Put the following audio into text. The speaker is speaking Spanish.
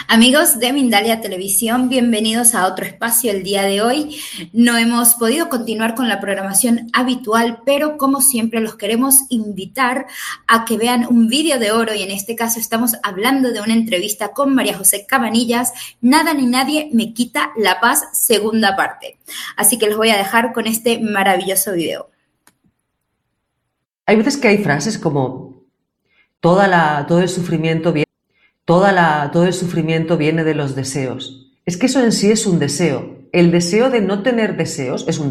Amigos de Mindalia Televisión, bienvenidos a otro espacio el día de hoy. No hemos podido continuar con la programación habitual, pero como siempre los queremos invitar a que vean un vídeo de oro y en este caso estamos hablando de una entrevista con María José Cabanillas, Nada ni nadie me quita la paz, segunda parte. Así que los voy a dejar con este maravilloso video. Hay veces que hay frases como todo el sufrimiento viene de los deseos. Es que eso en sí es un deseo. El deseo de no tener deseos es un